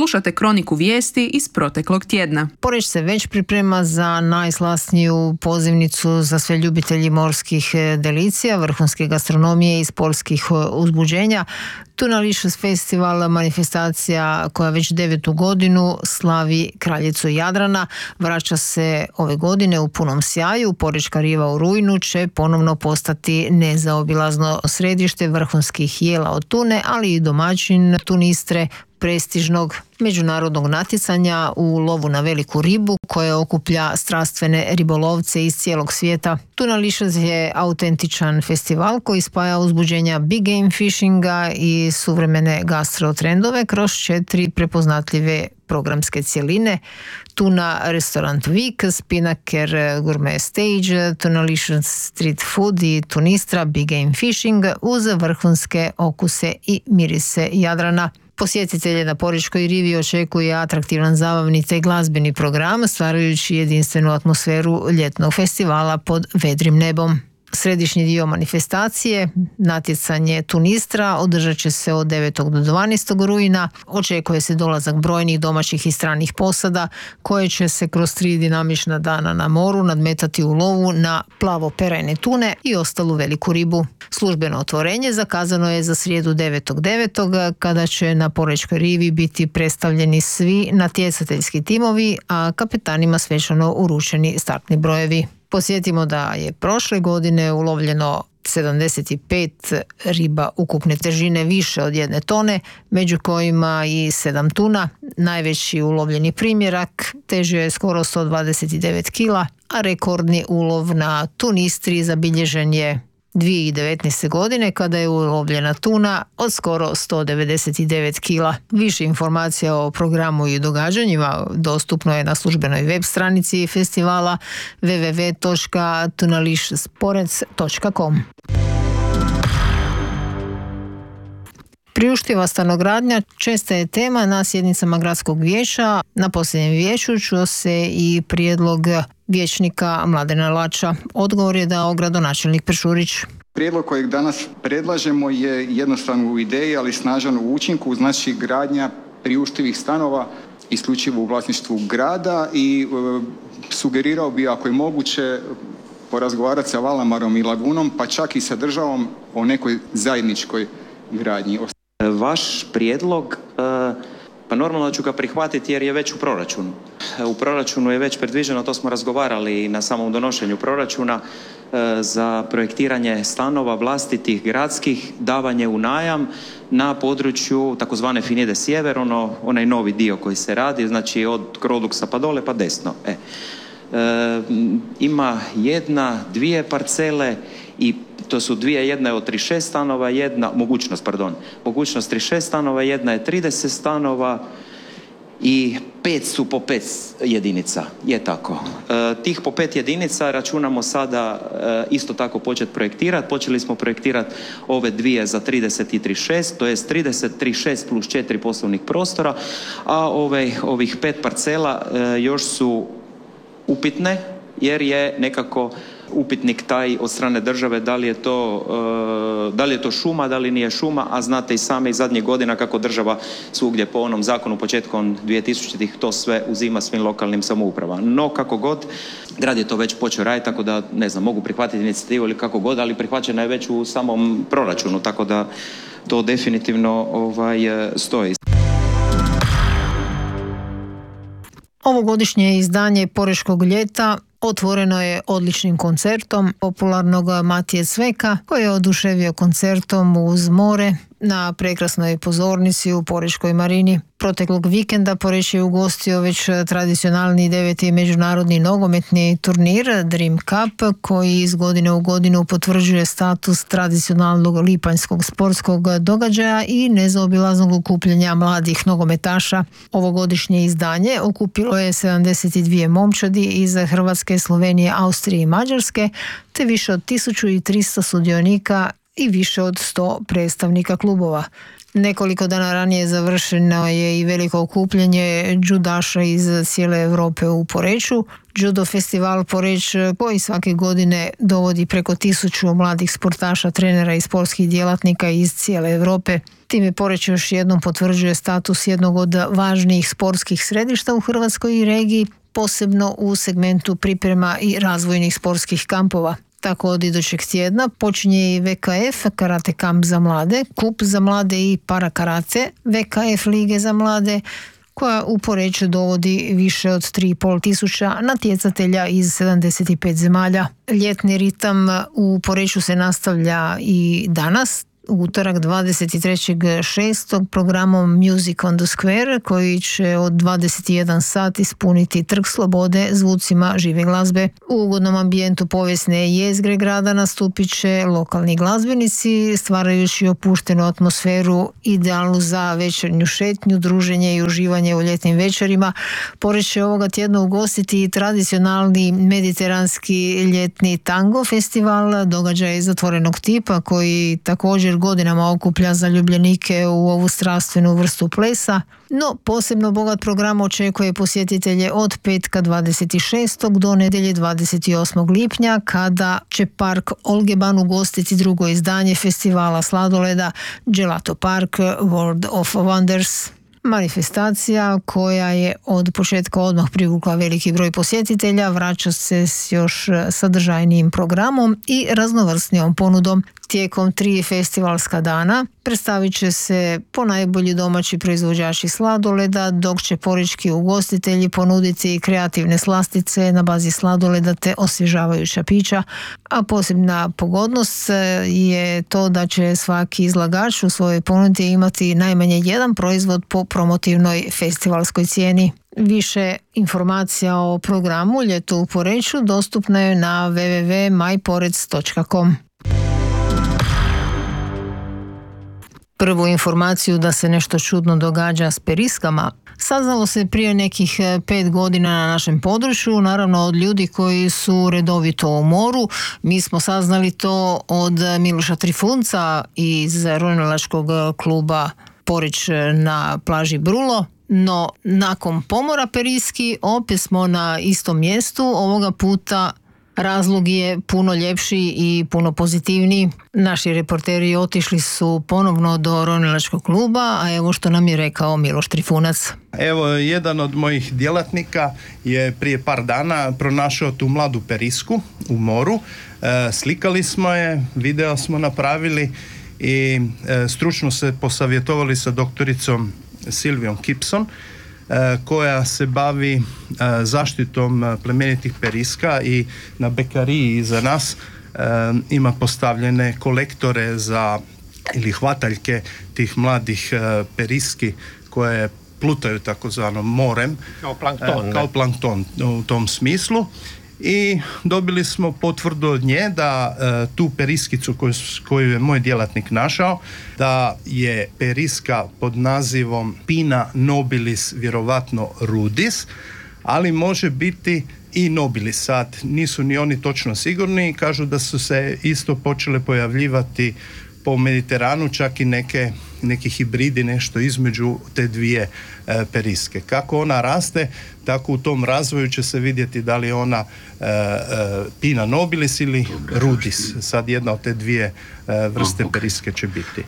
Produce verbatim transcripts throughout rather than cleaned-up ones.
Slušate kroniku vijesti iz proteklog tjedna. Poreč se već priprema za najslasniju pozivnicu za sve ljubitelji morskih delicija, vrhunske gastronomije i sportskih uzbuđenja. Tunalicious Festival, manifestacija koja već devetu godinu slavi kraljicu Jadrana, vraća se ove godine u punom sjaju. Porečka riva u rujnu će ponovno postati nezaobilazno središte vrhunskih jela od tune, ali i domaćin Tunistre, prestižnog međunarodnog natjecanja u lovu na veliku ribu koje okuplja strastvene ribolovce iz cijelog svijeta. Tunalicious je autentičan festival koji spaja uzbuđenja big game fishinga i suvremene gastro trendove kroz četiri prepoznatljive programske cjeline: Tuna Restaurant Week, Spinnaker Gourmet Stage, Tunalicious Street Food i Tunistra Big Game Fishing uz vrhunske okuse i mirise Jadrana. Posjetitelje na Porečkoj rivi očekuje atraktivan zabavni te glazbeni program, stvarajući jedinstvenu atmosferu ljetnog festivala pod vedrim nebom. Središnji dio manifestacije, natjecanje Tunistra, održat će se od devetog do dvanaestog rujna. Očekuje se dolazak brojnih domaćih i stranih posada koje će se kroz tri dinamična dana na moru nadmetati u lovu na plavo-perajne tune i ostalu veliku ribu. Službeno otvorenje zakazano je za srijedu devetog devetog kada će na Porečkoj rivi biti predstavljeni svi natjecateljski timovi, a kapetanima svečano uručeni startni brojevi. Posjetimo da je prošle godine ulovljeno sedamdeset pet riba ukupne težine više od jedne tone, među kojima i sedam tuna. Najveći ulovljeni primjerak težio je skoro sto dvadeset devet kila, a rekordni ulov na Tunistri zabilježen je dvije tisuće devetnaeste. godine kada je ulovljena tuna od skoro sto devedeset devet kila. Više informacija o programu i događanjima dostupno je na službenoj web stranici festivala w w w točka tunalicious porec točka com. Priuštiva stanogradnja česta je tema na sjednicama gradskog vijeća. Na posljednjem vijeću čuo se i prijedlog vijećnika Mladena Lača. Odgovor je dao gradonačelnik Peršurić. Prijedlog kojeg danas predlažemo je jednostavno u ideji, ali snažan u učinku, znači gradnja priuštivih stanova isključivo u vlasništvu grada i e, sugerirao bi, ako je moguće, porazgovarati sa Valamarom i Lagunom, pa čak i sa državom o nekoj zajedničkoj gradnji. Vaš prijedlog, pa normalno ću ga prihvatiti jer je već u proračunu. U proračunu je već predviđeno, to smo razgovarali na samom donošenju proračuna, za projektiranje stanova vlastitih gradskih, davanje u najam na području takozvane Finide Sjever, ono, onaj novi dio koji se radi, znači od Kroduksa pa dole pa desno. E. E, ima jedna, dvije parcele i to su dvije, jedna je od trideset šest stanova, jedna, mogućnost, pardon, mogućnost trideset šest stanova, jedna je trideset stanova i pet su po pet jedinica, je tako. E, tih po pet jedinica računamo sada e, isto tako početi projektirati. Počeli smo projektirati ove dvije za trideset i trideset šest, to jest trideset, trideset šest plus četiri poslovnih prostora, a ove, ovih pet parcela e, još su upitne jer je nekako upitnik taj od strane države da li je to, da li je to šuma, da li nije šuma, a znate i same iz zadnjih godina kako država svugdje po onom zakonu početkom dvije tisućitih to sve uzima svim lokalnim samoupravama. No kako god, grad je to već počeo raditi, tako da ne znam, mogu prihvatiti inicijativu ili kako god, ali prihvaćena je već u samom proračunu, tako da to definitivno ovaj, stoji. Ovogodišnje izdanje Porečkog ljeta otvoreno je odličnim koncertom popularnog Matije Cveka, koji je oduševio koncertom uz more na prekrasnoj pozornici u Porečkoj marini. Proteklog vikenda Poreč je ugostio već tradicionalni deveti međunarodni nogometni turnir Dream Cup, koji iz godine u godinu potvrđuje status tradicionalnog lipanjskog sportskog događaja i nezaobilaznog okupljanja mladih nogometaša. Ovogodišnje izdanje okupilo je sedamdeset dvije momčadi iz Hrvatske, Slovenije, Austrije i Mađarske, te više od tisuću tristo sudionika i više od sto predstavnika klubova. Nekoliko dana ranije završeno je i veliko okupljanje judaša iz cijele Europe u Poreču. Judo festival Poreć koji svake godine dovodi preko tisuću mladih sportaša, trenera i sportskih djelatnika iz cijele Europe. Time Poreć još jednom potvrđuje status jednog od važnijih sportskih središta u Hrvatskoj i regiji, posebno u segmentu priprema i razvojnih sportskih kampova. Tako od idućeg tjedna počinje i V K F, karate kamp za mlade, kup za mlade i parakarate, V K F lige za mlade, koja u Poreču dovodi više od tri i pol tisuća natjecatelja iz sedamdeset pet zemalja. Ljetni ritam u Poreču se nastavlja i danas, u utorak dvadeset trećeg šestog programom Music on the Square, koji će od dvadeset jedan sat ispuniti Trg slobode zvucima žive glazbe. U ugodnom ambijentu povijesne jezgre grada nastupit će lokalni glazbenici, stvarajući opuštenu atmosferu idealnu za večernju šetnju, druženje i uživanje u ljetnim večerima. Poreč će ovoga tjedna ugostiti tradicionalni mediteranski ljetni tango festival, događaj zatvorenog tipa koji također godinama okuplja zaljubljenike u ovu strastvenu vrstu plesa, no posebno bogat program očekuje posjetitelje od petka dvadeset šestog do nedjelje dvadeset osmog lipnja, kada će park Olgeban ugostiti drugo izdanje festivala sladoleda Gelato Park World of Wonders. Manifestacija koja je od početka odmah privukla veliki broj posjetitelja vraća se s još sadržajnijim programom i raznovrsnijom ponudom. Tijekom tri festivalska dana predstavit će se ponajbolji domaći proizvođači sladoleda, dok će porečki ugostitelji ponuditi kreativne slastice na bazi sladoleda te osvježavajuća pića, a posebna pogodnost je to da će svaki izlagač u svojoj ponudi imati najmanje jedan proizvod po promotivnoj festivalskoj cijeni. Više informacija o programu Ljeto u Poreču dostupno je na w w w dot my porec dot com. Prvu informaciju da se nešto čudno događa s periskama saznalo se prije nekih pet godina na našem području, naravno od ljudi koji su redovito u moru. Mi smo saznali to od Miloša Trifunca iz ronilačkog kluba Poreč na plaži Brulo. No, nakon pomora periski opet smo na istom mjestu, ovoga puta razlog je puno ljepši i puno pozitivniji. Naši reporteri otišli su ponovno do ronilačkog kluba, a evo što nam je rekao Miloš Trifunac. Evo, jedan od mojih djelatnika je prije par dana pronašao tu mladu perisku u moru. E, slikali smo je, video smo napravili i e, stručno se posavjetovali sa doktoricom Silvijom Kipson, koja se bavi zaštitom plemenitih periska i na bekariji iza nas ima postavljene kolektore za ili hvataljke tih mladih periski koje plutaju takozvanom morem kao plankton, kao plankton u tom smislu. I dobili smo potvrdu od nje da e, tu periskicu koju, koju je moj djelatnik našao, da je periska pod nazivom Pinna nobilis vjerovatno rudis, ali može biti i nobilis. Sad nisu ni oni točno sigurni, kažu da su se isto počele pojavljivati po Mediteranu, čak i neke, neki hibridi, nešto između te dvije e, periske. Kako ona raste, tako u tom razvoju će se vidjeti da li je ona e, e, Pinna nobilis ili rudis. Sad jedna od te dvije e, vrste oh, okay. periske će biti.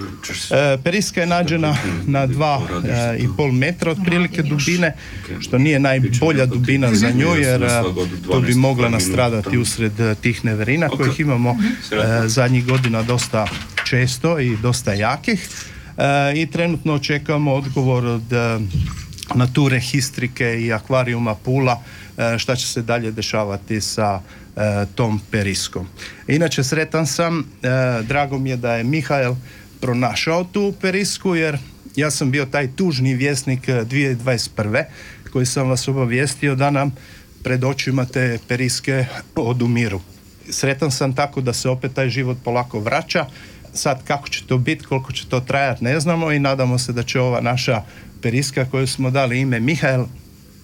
E, periska je nađena na dva e, i pol metra otprilike dubine, što nije najbolja dubina za nju, jer e, to bi mogla nastradati usred tih neverina kojih imamo e, zadnjih godina dosta često i dosta jakih. E, I trenutno očekujemo odgovor od e, Nature Histrike i akvarijuma Pula e, šta će se dalje dešavati sa e, tom periskom. Inače, sretan sam, e, drago mi je da je Mihael pronašao tu perisku, jer ja sam bio taj tužni vjesnik dvije tisuće dvadeset prve koji sam vas obavijestio da nam pred očima te periske odumiru. Sretan sam tako da se opet taj život polako vraća. Sad kako će to biti, koliko će to trajati, ne znamo i nadamo se da će ova naša periska koju smo dali ime Mihael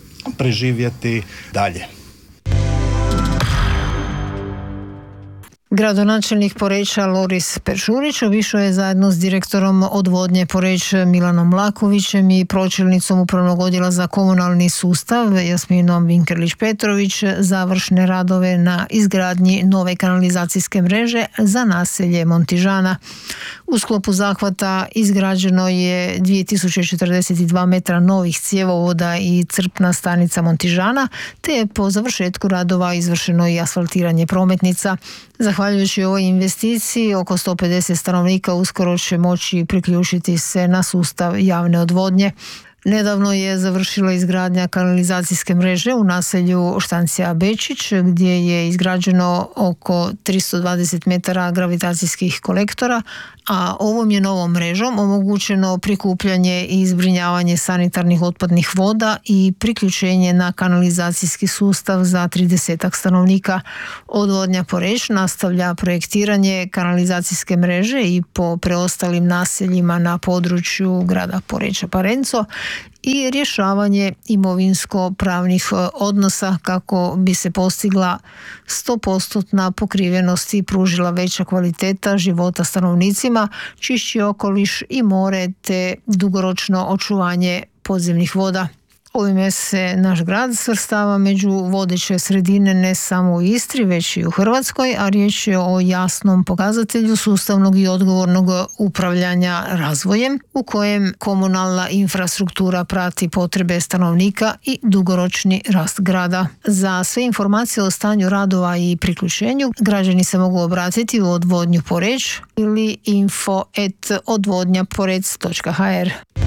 preživjeti dalje. Gradonačelnik Poreča Loris Peršurić obišao je zajedno s direktorom odvodnje Poreć Milanom Lakovićem i pročelnicom Upravnog odjela za komunalni sustav Jasminom Vinkerlić-Petrović završne radove na izgradnji nove kanalizacijske mreže za naselje Montižana. U sklopu zahvata izgrađeno je dvije tisuće četrdeset dva metra novih cjevovoda i crpna stanica Montižana, te je po završetku radova izvršeno i asfaltiranje prometnica. Zahvaljujući ovoj investiciji, oko sto pedeset stanovnika uskoro će moći priključiti se na sustav javne odvodnje. Nedavno je završila izgradnja kanalizacijske mreže u naselju Štancija Bečić, gdje je izgrađeno oko tristo dvadeset metara gravitacijskih kolektora, a ovom je novom mrežom omogućeno prikupljanje i zbrinjavanje sanitarnih otpadnih voda i priključenje na kanalizacijski sustav za tridesetak stanovnika. Odvodnja Poreć nastavlja projektiranje kanalizacijske mreže i po preostalim naseljima na području grada Poreča Parenco i rješavanje imovinsko-pravnih odnosa kako bi se postigla sto posto pokrivenost i pružila veća kvaliteta života stanovnicima, čišći okoliš i more te dugoročno očuvanje podzemnih voda. Ovime se naš grad svrstava među vodeće sredine ne samo u Istri, već i u Hrvatskoj, a riječ je o jasnom pokazatelju sustavnog i odgovornog upravljanja razvojem u kojem komunalna infrastruktura prati potrebe stanovnika i dugoročni rast grada. Za sve informacije o stanju radova i priključenju građani se mogu obratiti u odvodnju Poreć ili info et odvodnja porec točka ha er.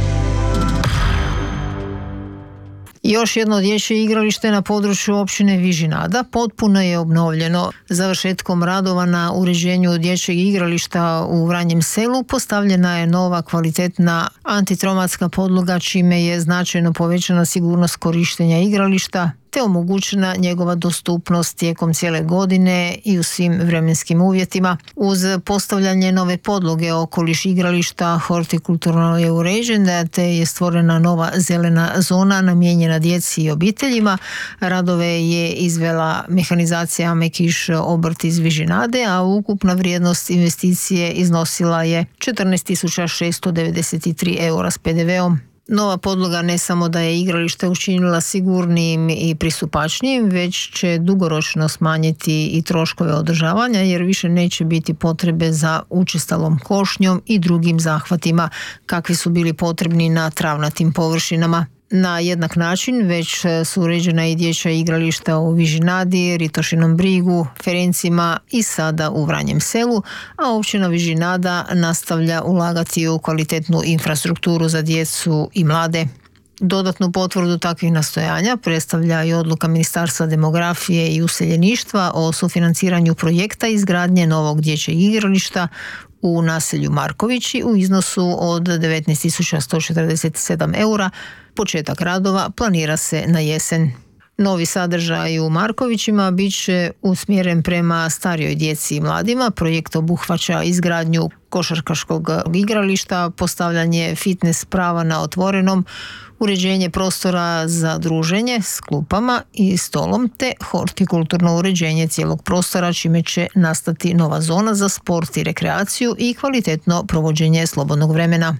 Još jedno dječje igralište na području općine Vižinada potpuno je obnovljeno. Završetkom radova na uređenju dječjeg igrališta u Vranjem selu postavljena je nova kvalitetna antitraumatska podloga, čime je značajno povećana sigurnost korištenja igrališta te omogućena njegova dostupnost tijekom cijele godine i u svim vremenskim uvjetima. Uz postavljanje nove podloge okoliš igrališta hortikulturno je uređen, te je stvorena nova zelena zona namijenjena djeci i obiteljima. Radove je izvela mehanizacija Mekiš obrt iz Vižinade, a ukupna vrijednost investicije iznosila je četrnaest tisuća šesto devedeset tri eura s pe de veom. Nova podloga ne samo da je igralište učinila sigurnijim i pristupačnijim, već će dugoročno smanjiti i troškove održavanja, jer više neće biti potrebe za učestalom košnjom i drugim zahvatima kakvi su bili potrebni na travnatim površinama. Na jednak način već su uređena i dječja igrališta u Vižinadi, Ritošinom Brigu, Ferencima i sada u Vranjem selu, a općina Vižinada nastavlja ulagati u kvalitetnu infrastrukturu za djecu i mlade. Dodatnu potvrdu takvih nastojanja predstavlja i odluka Ministarstva demografije i useljeništva o sufinanciranju projekta izgradnje novog dječjeg igrališta u naselju Markovići u iznosu od devetnaest tisuća sto četrdeset sedam eura. Početak radova planira se na jesen. Novi sadržaj u Markovićima bit će usmjeren prema starijoj djeci i mladima. Projekt obuhvaća izgradnju košarkaškog igrališta, postavljanje fitness prava na otvorenom, uređenje prostora za druženje s klupama i stolom te hortikulturno uređenje cijelog prostora, čime će nastati nova zona za sport i rekreaciju i kvalitetno provođenje slobodnog vremena.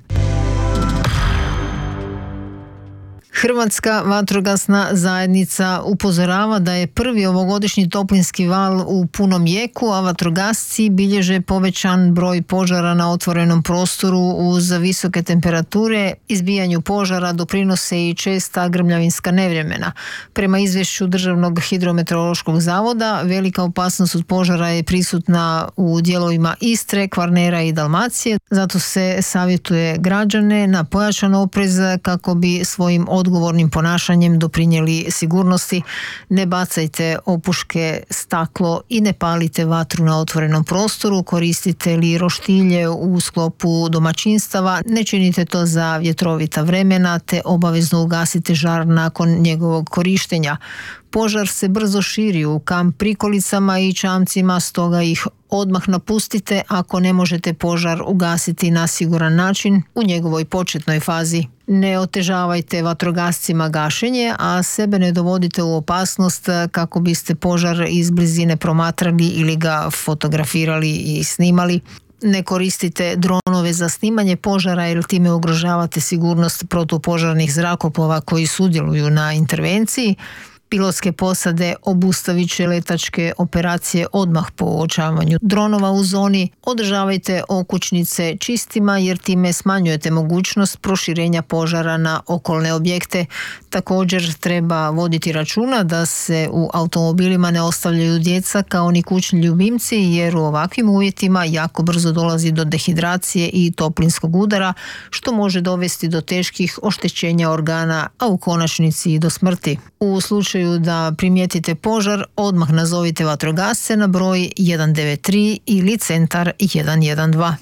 Hrvatska vatrogasna zajednica upozorava da je prvi ovogodišnji toplinski val u punom jeku, a vatrogasci bilježe povećan broj požara na otvorenom prostoru uz visoke temperature. Izbijanju požara doprinose i česta grmljavinska nevremena. Prema izvješću Državnog hidrometeorološkog zavoda, velika opasnost od požara je prisutna u dijelovima Istre, Kvarnera i Dalmacije. Zato se savjetuje građane na pojačan oprez kako bi svojim odgovornim ponašanjem doprinijeli sigurnosti. Ne bacajte opuške, staklo i ne palite vatru na otvorenom prostoru. Koristite li roštilje u sklopu domaćinstava, ne činite to za vjetrovita vremena te obavezno ugasite žar nakon njegovog korištenja. Požar se brzo širi u kamp prikolicama i čamcima, stoga ih odmah napustite ako ne možete požar ugasiti na siguran način u njegovoj početnoj fazi. Ne otežavajte vatrogascima gašenje, a sebe ne dovodite u opasnost kako biste požar iz blizine promatrali ili ga fotografirali i snimali. Ne koristite dronove za snimanje požara jer time ugrožavate sigurnost protupožarnih zrakoplova koji sudjeluju na intervenciji. Pilotske posade obustavit će letačke operacije odmah po uočavanju dronova u zoni. Održavajte okućnice čistima jer time smanjujete mogućnost proširenja požara na okolne objekte. Također treba voditi računa da se u automobilima ne ostavljaju djeca kao ni kućni ljubimci jer u ovakvim uvjetima jako brzo dolazi do dehidracije i toplinskog udara što može dovesti do teških oštećenja organa, a u konačnici i do smrti. U slučaju da primijetite požar, odmah nazovite vatrogasce na broj jedan devet tri ili centar jedan jedan dva.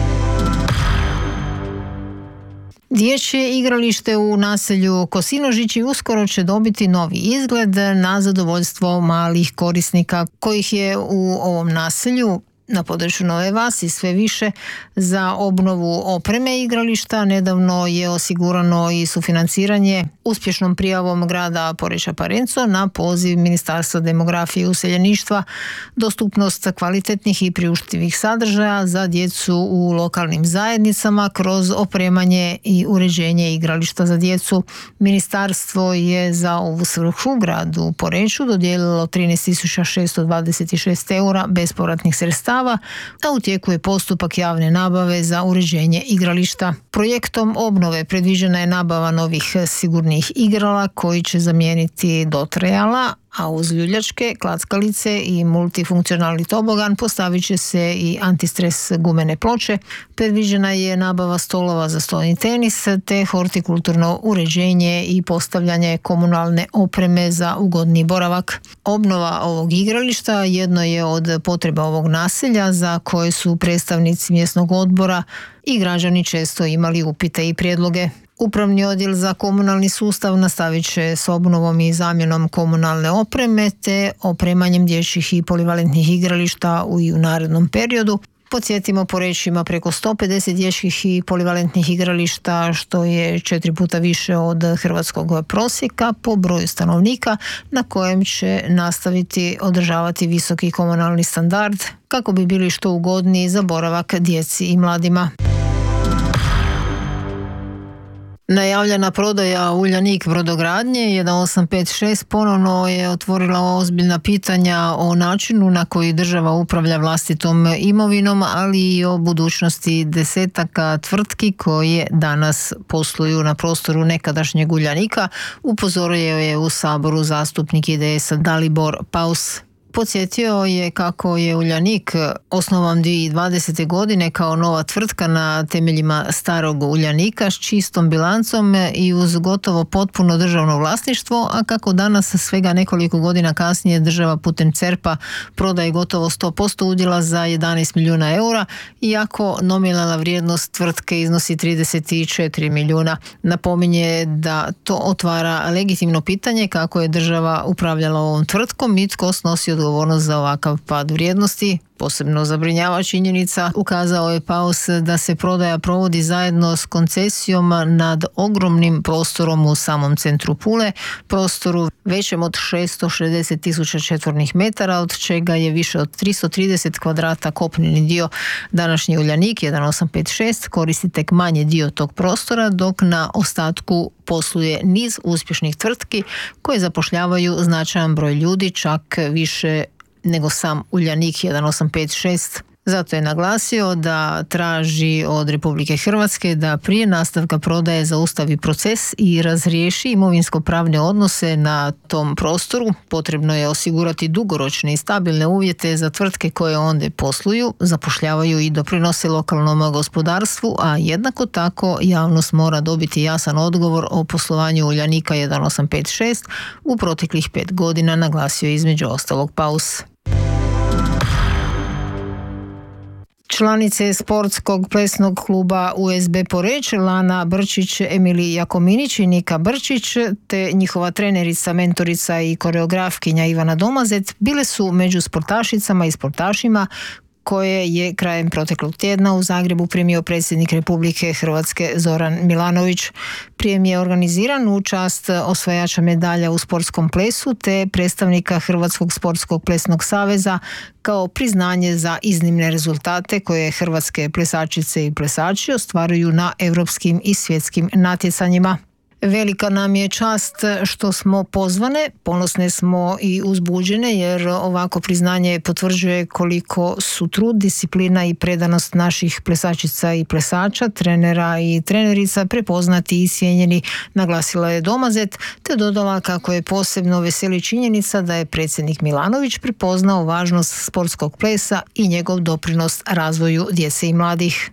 Dječje igralište u naselju Kosinožići uskoro će dobiti novi izgled na zadovoljstvo malih korisnika kojih je u ovom naselju na području Nove Vasi sve više. Za obnovu opreme igrališta nedavno je osigurano i sufinanciranje uspješnom prijavom grada Poreča Parenco na poziv Ministarstva demografije i useljeništva. Dostupnost kvalitetnih i priuštivih sadržaja za djecu u lokalnim zajednicama kroz opremanje i uređenje igrališta za djecu. Ministarstvo je za ovu svrhu gradu Poreču dodijelilo trinaest tisuća šesto dvadeset šest eura bespovratnih sredstava, a u tijeku je postupak javne nabave za uređenje igrališta. Projektom obnove predviđena je nabava novih sigurnih igrala koji će zamijeniti dotrajala, a uz ljuljačke, klackalice i multifunkcionalni tobogan postavit će se i antistres gumene ploče. Predviđena je nabava stolova za stolni tenis te hortikulturno uređenje i postavljanje komunalne opreme za ugodni boravak. Obnova ovog igrališta jedno je od potreba ovog naselja za koje su predstavnici mjesnog odbora i građani često imali upite i prijedloge. Upravni odjel za komunalni sustav nastavit će s obnovom i zamjenom komunalne opreme te opremanjem dječjih i polivalentnih igrališta u, i u narednom periodu. Podsjetimo, Poreč ima preko sto pedeset dječjih i polivalentnih igrališta, što je četiri puta više od hrvatskog prosjeka po broju stanovnika, na kojem će nastaviti održavati visoki komunalni standard kako bi bili što ugodniji za boravak djeci i mladima. Najavljena prodaja Uljanik brodogradnje jedan osam pet šest ponovno je otvorila ozbiljna pitanja o načinu na koji država upravlja vlastitom imovinom, ali i o budućnosti desetaka tvrtki koje danas posluju na prostoru nekadašnjeg Uljanika, upozorio je u Saboru zastupnik I D S-a Dalibor Paus. Podsjetio je kako je Uljanik osnovan dvije tisuće dvadesete. godine kao nova tvrtka na temeljima starog Uljanika s čistom bilancom i uz gotovo potpuno državno vlasništvo, a kako danas svega nekoliko godina kasnije država putem CERP-a prodaje gotovo sto posto udjela za jedanaest milijuna eura, iako nominalna vrijednost tvrtke iznosi trideset četiri milijuna. Napominje da to otvara legitimno pitanje kako je država upravljala ovom tvrtkom i tko snosi odgovornost za ovakav pad vrijednosti. Posebno zabrinjava činjenica, ukazao je Paus, da se prodaja provodi zajedno s koncesijom nad ogromnim prostorom u samom centru Pule, prostoru većem od šesto šezdeset tisuća četvornih metara, od čega je više od tristo trideset kvadrata kopneni dio. Današnji Uljanik jedan osam pet šest koristi tek manji dio tog prostora, dok na ostatku posluje niz uspješnih tvrtki koje zapošljavaju značajan broj ljudi, čak više nego sam Uljanik jedan osam pet šest. Zato je naglasio da traži od Republike Hrvatske da prije nastavka prodaje zaustavi proces i razriješi imovinsko-pravne odnose na tom prostoru. Potrebno je osigurati dugoročne i stabilne uvjete za tvrtke koje ondje posluju, zapošljavaju i doprinose lokalnom gospodarstvu, a jednako tako javnost mora dobiti jasan odgovor o poslovanju Uljanika jedan osam pet šest u proteklih pet godina, naglasio između ostalog Paus. Članice sportskog plesnog kluba U S B Poreč, Lana Brčić, Emili Jakominić i Nika Brčić, te njihova trenerica, mentorica i koreografkinja Ivana Domazet bile su među sportašicama i sportašima koje je krajem proteklog tjedna u Zagrebu primio predsjednik Republike Hrvatske Zoran Milanović. Prijem je organiziran u čast osvajača medalja u sportskom plesu te predstavnika Hrvatskog sportskog plesnog saveza kao priznanje za iznimne rezultate koje hrvatske plesačice i plesači ostvaruju na europskim i svjetskim natjecanjima. Velika nam je čast što smo pozvane, ponosne smo i uzbuđene jer ovako priznanje potvrđuje koliko su trud, disciplina i predanost naših plesačica i plesača, trenera i trenerica prepoznati i cijenjeni, naglasila je Domazet, te dodala kako je posebno veseli činjenica da je predsjednik Milanović prepoznao važnost sportskog plesa i njegov doprinos razvoju djece i mladih.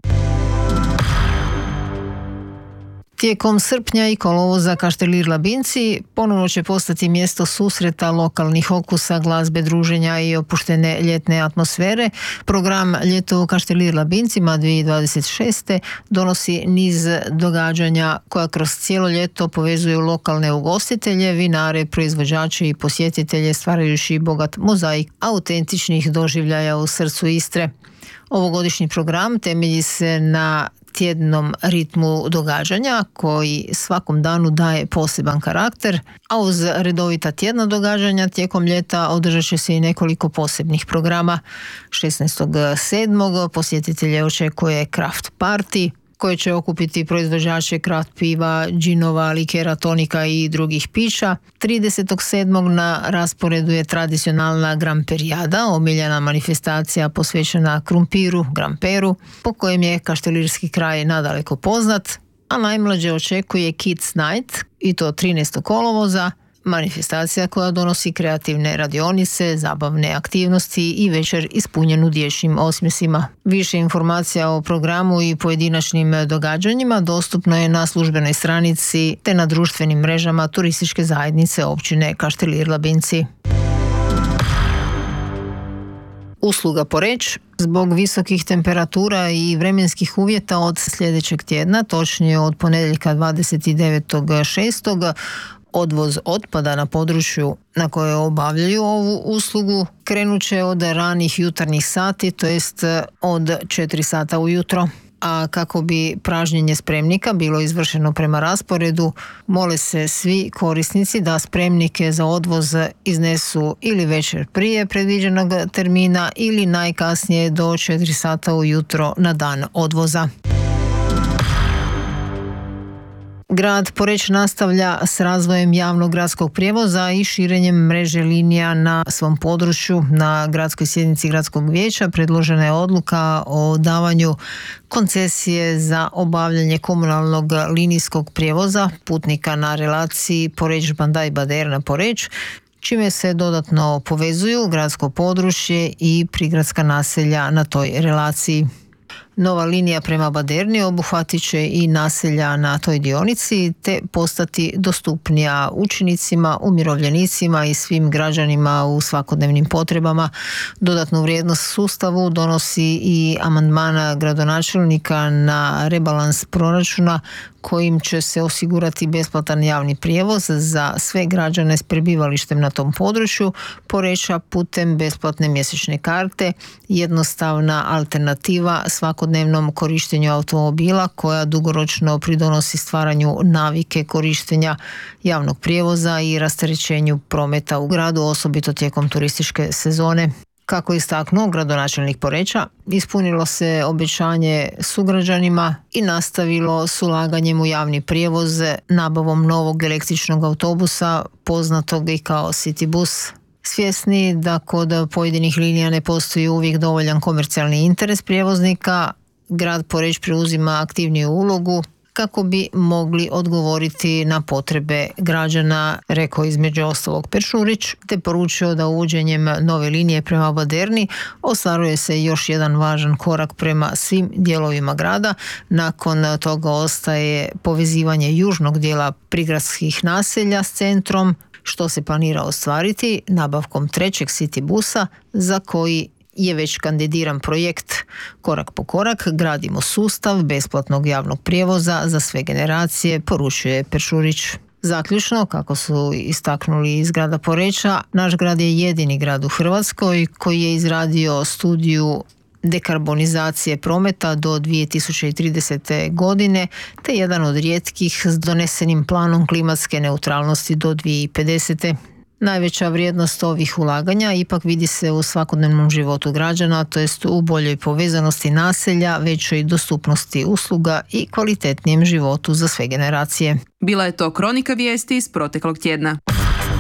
Tijekom srpnja i kolovoza Kaštelir Labinci ponovno će postati mjesto susreta lokalnih okusa, glazbe, druženja i opuštene ljetne atmosfere. Program Ljeto u Kaštelir Labincima dvije tisuće dvadeset šeste. donosi niz događanja koja kroz cijelo ljeto povezuju lokalne ugostitelje, vinare, proizvođače i posjetitelje, stvarajući bogat mozaik autentičnih doživljaja u srcu Istre. Ovogodišnji program temelji se na tjednom ritmu događanja koji svakom danu daje poseban karakter, a uz redovita tjedna događanja tijekom ljeta održat će se i nekoliko posebnih programa. šesnaestog sedmog posjetitelje očekuje Craft Party koje će okupiti proizvođače kraft piva, džinova, likera, tonika i drugih pića. tridesetog sedmog na rasporedu je tradicionalna Gramperijada, omiljena manifestacija posvećena krumpiru, gramperu, po kojem je kaštelirski kraj nadaleko poznat, a najmlađe očekuje Kids Night, i to trinaestog kolovoza, manifestacija koja donosi kreativne radionice, zabavne aktivnosti i večer ispunjenu dječjim osmjesima. Više informacija o programu i pojedinačnim događanjima dostupno je na službenoj stranici te na društvenim mrežama turističke zajednice općine Kaštelir Labinci. Usluga Poreč. Zbog visokih temperatura i vremenskih uvjeta od sljedećeg tjedna, točnije od ponedjeljka dvadeset devetog šestog odvoz otpada na području na koje obavljaju ovu uslugu krenut će od ranih jutarnjih sati, to jest od četiri sata ujutro. A kako bi pražnjenje spremnika bilo izvršeno prema rasporedu, mole se svi korisnici da spremnike za odvoz iznesu ili večer prije predviđenog termina ili najkasnije do četiri sata ujutro na dan odvoza. Grad Poreč nastavlja s razvojem javnog gradskog prijevoza i širenjem mreže linija na svom području. Na gradskoj sjednici gradskog vijeća predložena je odluka o davanju koncesije za obavljanje komunalnog linijskog prijevoza putnika na relaciji Poreč-Bandaj-Baderna-Poreč, čime se dodatno povezuju gradsko područje i prigradska naselja na toj relaciji. Nova linija prema Baderni obuhvatit će i naselja na toj dionici te postati dostupnija učenicima, umirovljenicima i svim građanima u svakodnevnim potrebama. Dodatnu vrijednost sustavu donosi i amandmana gradonačelnika na rebalans proračuna kojim će se osigurati besplatan javni prijevoz za sve građane s prebivalištem na tom području Poreča putem besplatne mjesečne karte, jednostavna alternativa svakodnevnom korištenju automobila koja dugoročno pridonosi stvaranju navike korištenja javnog prijevoza i rasterećenju prometa u gradu, osobito tijekom turističke sezone. Kako je istaknuo gradonačelnik Poreča, ispunilo se obećanje sugrađanima i nastavilo s ulaganjem u javni prijevoz nabavom novog električnog autobusa, poznatog i kao City bus. Svjesni da kod pojedinih linija ne postoji uvijek dovoljan komercijalni interes prijevoznika, grad Poreč preuzima aktivniju ulogu kako bi mogli odgovoriti na potrebe građana, rekao između ostalog Peršurić, te poručio da uvođenjem nove linije prema Baderni ostvaruje se još jedan važan korak prema svim dijelovima grada. Nakon toga ostaje povezivanje južnog dijela prigradskih naselja s centrom, što se planira ostvariti nabavkom trećeg City busa za koji je već kandidiran projekt Korak po korak, gradimo sustav besplatnog javnog prijevoza za sve generacije, poručuje Peršurić. Zaključno, kako su istaknuli iz grada Poreča, naš grad je jedini grad u Hrvatskoj koji je izradio studiju dekarbonizacije prometa do dvije tisuće tridesete. godine, te jedan od rijetkih s donesenim planom klimatske neutralnosti do dvije tisuće pedesete. Najveća vrijednost ovih ulaganja ipak vidi se u svakodnevnom životu građana, to jest u boljoj povezanosti naselja, većoj dostupnosti usluga i kvalitetnijem životu za sve generacije. Bila je to kronika vijesti iz proteklog tjedna.